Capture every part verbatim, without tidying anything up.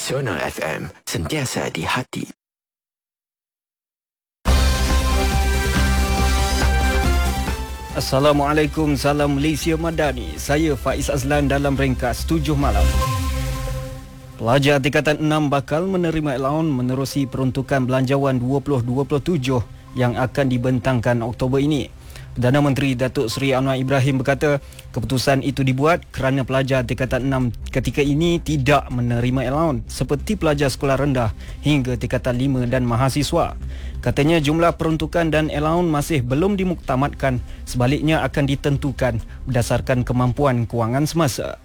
Nasional F M, sentiasa di hati. Assalamualaikum, salam Malaysia Madani. Saya Faiz Azlan dalam ringkas tujuh malam. Pelajar tingkatan enam bakal menerima allowance menerusi peruntukan belanjawan dua ribu dua puluh tujuh yang akan dibentangkan Oktober ini. Perdana Menteri Datuk Seri Anwar Ibrahim berkata keputusan itu dibuat kerana pelajar tingkatan enam ketika ini tidak menerima allowance seperti pelajar sekolah rendah hingga tingkatan lima dan mahasiswa. Katanya jumlah peruntukan dan allowance masih belum dimuktamadkan, sebaliknya akan ditentukan berdasarkan kemampuan kewangan semasa.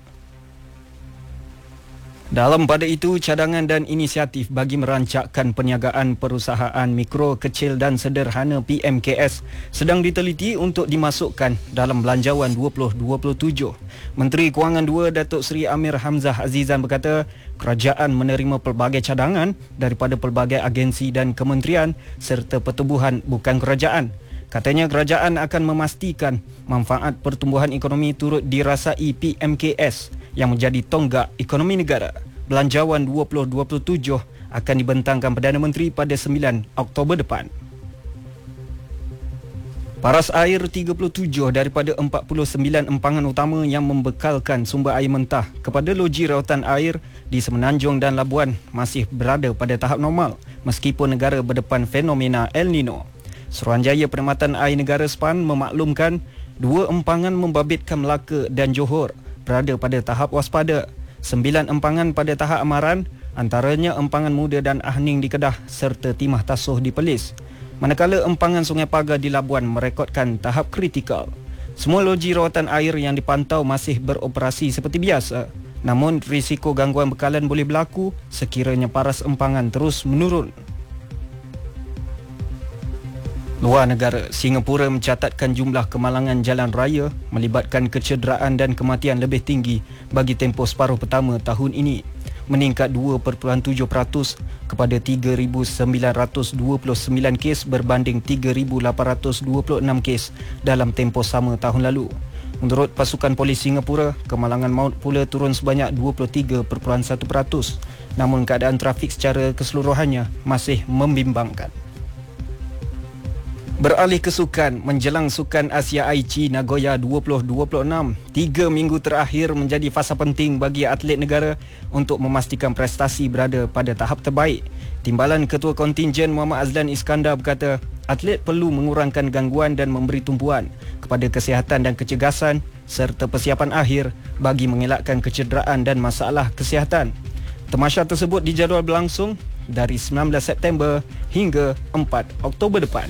Dalam pada itu, cadangan dan inisiatif bagi merancakkan perniagaan perusahaan mikro, kecil dan sederhana P M K S sedang diteliti untuk dimasukkan dalam belanjawan dua ribu dua puluh tujuh. Menteri Kewangan dua Datuk Seri Amir Hamzah Azizan berkata, kerajaan menerima pelbagai cadangan daripada pelbagai agensi dan kementerian serta pertubuhan bukan kerajaan. Katanya kerajaan akan memastikan manfaat pertumbuhan ekonomi turut dirasai P M K S yang menjadi tonggak ekonomi negara. Belanjawan dua ribu dua puluh tujuh akan dibentangkan Perdana Menteri pada sembilan Oktober depan. Paras air tiga puluh tujuh daripada empat puluh sembilan empangan utama yang membekalkan sumber air mentah kepada loji rawatan air di Semenanjung dan Labuan masih berada pada tahap normal meskipun negara berdepan fenomena El Nino. Suruhanjaya Perkhidmatan Air Negara S P A N memaklumkan dua empangan membabitkan Melaka dan Johor berada pada tahap waspada. Sembilan empangan pada tahap amaran, antaranya empangan Muda dan Ahning di Kedah serta Timah Tasuh di Perlis. Manakala empangan Sungai Pagar di Labuan merekodkan tahap kritikal. Semua loji rawatan air yang dipantau masih beroperasi seperti biasa. Namun risiko gangguan bekalan boleh berlaku sekiranya paras empangan terus menurun. Luar negara, Singapura mencatatkan jumlah kemalangan jalan raya melibatkan kecederaan dan kematian lebih tinggi bagi tempoh separuh pertama tahun ini, meningkat dua perpuluhan tujuh peratus kepada tiga ribu sembilan ratus dua puluh sembilan kes berbanding tiga ribu lapan ratus dua puluh enam kes dalam tempoh sama tahun lalu. Menurut pasukan polis Singapura, kemalangan maut pula turun sebanyak dua puluh tiga perpuluhan satu peratus, namun keadaan trafik secara keseluruhannya masih membimbangkan. Beralih ke sukan, menjelang Sukan Asia Aichi Nagoya dua ribu dua puluh enam, tiga minggu terakhir menjadi fasa penting bagi atlet negara untuk memastikan prestasi berada pada tahap terbaik. Timbalan Ketua Kontingen Muhammad Azlan Iskandar berkata, atlet perlu mengurangkan gangguan dan memberi tumpuan kepada kesihatan dan kecergasan serta persiapan akhir bagi mengelakkan kecederaan dan masalah kesihatan. Tamasya tersebut dijadual berlangsung dari sembilan belas September hingga empat Oktober depan.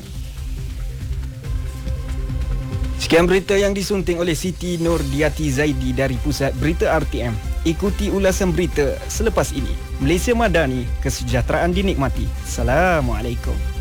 Sekian berita yang disunting oleh Siti Nurdiati Zaidi dari Pusat Berita R T M. Ikuti ulasan berita selepas ini. Malaysia Madani, kesejahteraan dinikmati. Assalamualaikum.